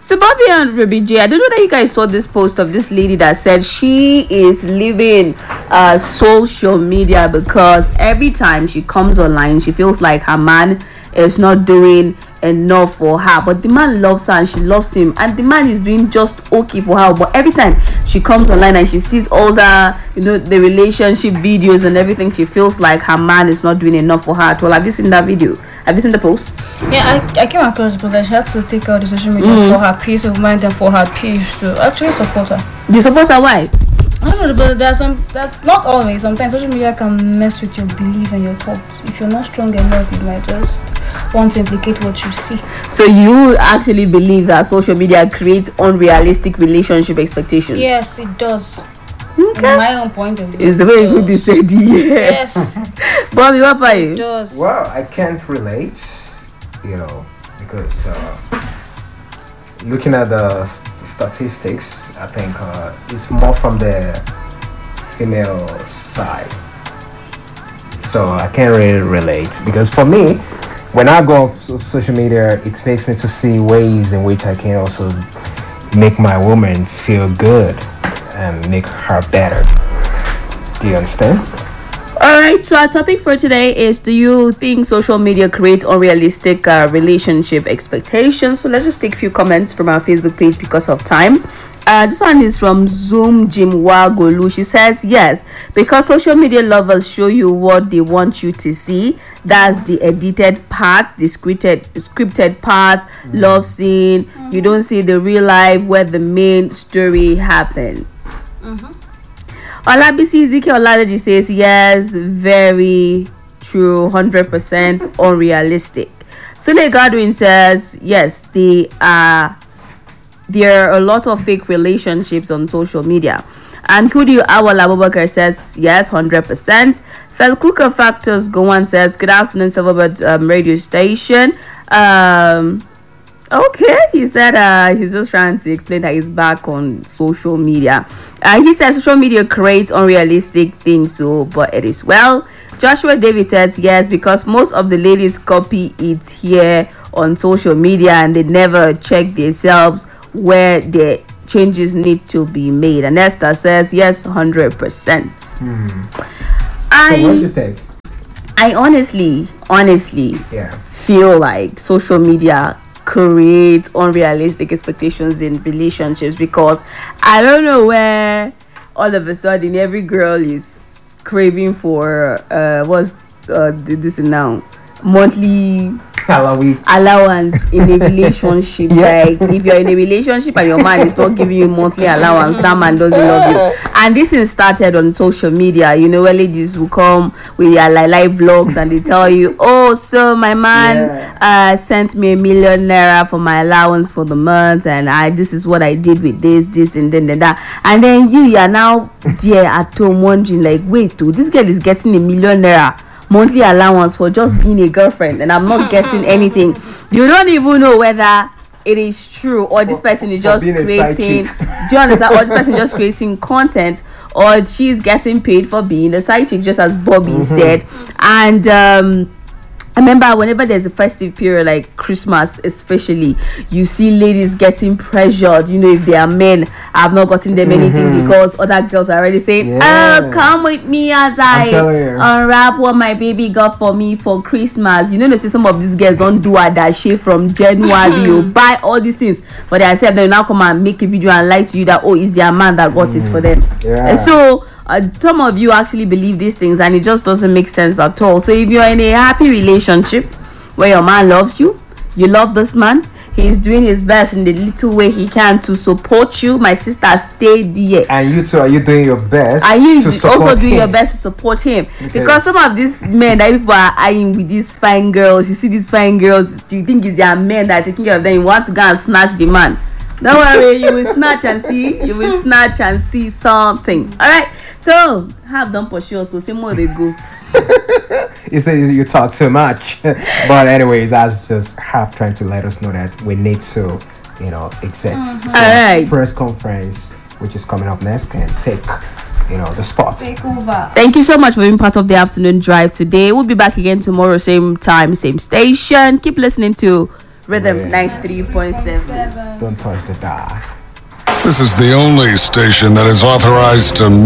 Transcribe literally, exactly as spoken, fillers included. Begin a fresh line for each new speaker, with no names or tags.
So Bobby and Ruby J, I don't know that you guys saw this post of this lady that said she is leaving uh social media because every time she comes online, she feels like her man is not doing enough for her, but the man loves her and she loves him, and the man is doing just okay for her. But every time she comes online and she sees all the, you know, the relationship videos and everything, she feels like her man is not doing enough for her at all. Have you seen that video? Have you seen the post?
Yeah, I, I came across it, but she had to take out the social media mm. for her peace of mind and for her peace to actually support her.
You support her? Why?
I don't know, but there's some, that's not always. Sometimes social media can mess with your belief and your thoughts. If you're not strong enough, you might just want to implicate what you see.
So you actually believe that social media creates unrealistic relationship expectations?
Yes, it does.
Okay.
In my own point of view.
Is the way it would be said, yes.
Yes.
Bobby, what about you?
It does.
Well, I can't relate, you know, because uh, looking at the st- statistics, I think uh, it's more from the female side. So I can't really relate, because for me, when I go off social media, it makes me to see ways in which I can also make my woman feel good and make her better. Do you understand?
All right, so our topic for today is, do you think social media creates unrealistic uh, relationship expectations? So let's just take a few comments from our Facebook page because of time. Uh, this one is from Zoom Jimwa Golu. She says, yes, because social media lovers show you what they want you to see. That's the edited part, the scripted, scripted part, mm-hmm. love scene. Mm-hmm. You don't see the real life where the main story happened. Mm-hmm. Olabisi Ezekiel Oladeji says, yes, very true, one hundred percent unrealistic. Sule Godwin says, yes, they are... there are a lot of fake relationships on social media. And Kudu Awal Abubakar says, yes, one hundred percent. Felkuka Factors Gowan says, good afternoon, Silverbird um, radio station. Um, okay, he said uh, he's just trying to explain that he's back on social media. Uh, he says social media creates unrealistic things, so but it is well. Joshua David says, yes, because most of the ladies copy it here on social media and they never check themselves where the changes need to be made. And Esther says, yes, one hundred percent.
Hmm.
I,
so what's your take?
I honestly, honestly
yeah.
feel like social media creates unrealistic expectations in relationships, because I don't know where all of a sudden every girl is craving for, uh, what's uh, this now? Monthly allowance in a relationship. Yeah. Like if you're in a relationship and your man is not giving you monthly allowance, that man doesn't love you. And this is started on social media, you know, where ladies will come with their like live vlogs and they tell you, oh, so my man yeah. uh sent me a million naira for my allowance for the month, and I this is what I did with this this and then and that, and then you, you are now there at home wondering like, wait, dude, this girl is getting a million naira monthly allowance for just being a girlfriend, and I'm not getting anything. You don't even know whether it is true, or this person is just creating, do you understand, or this person is just creating content, or she's getting paid for being a side chick, just as Bobby mm-hmm. said. And um I remember whenever there's a festive period like Christmas especially, you see ladies getting pressured, you know, if their men have not gotten them mm-hmm. anything, because other girls are already saying, yeah. oh, come with me as I unwrap what my baby got for me for Christmas. You know, they say some of these girls don't do a dash from January, you buy all these things for themselves, they now come and make a video and lie to you that, oh, it's their man that got mm. it for them. Yeah. And so Uh, some of you actually believe these things, and it just doesn't make sense at all. So if you're in a happy relationship where your man loves you, you love this man, he's doing his best in the little way he can to support you, my sister, stay there.
And you too, are you doing your best?
Are you
to
also doing
him?
your best to support him?
Because,
because some of these men that people are eyeing with these fine girls, you see these fine girls, do you think it's their men that are taking care of them? You want to go and snatch the man? Don't worry, you will snatch and see. You will snatch and see something. All right. So have them for sure. So see more they go.
You say you talk too much, but anyway, that's just half trying to let us know that we need to, you know, exit.
Mm-hmm.
So
All right.
Press conference, which is coming up next, can take, you know, the spot.
Take over.
Thank you so much for being part of the afternoon drive today. We'll be back again tomorrow, same time, same station. Keep listening to Rhythm
Yeah.
ninety-three point seven.
Seven.
Don't touch the dial.
This is the only station that is authorized to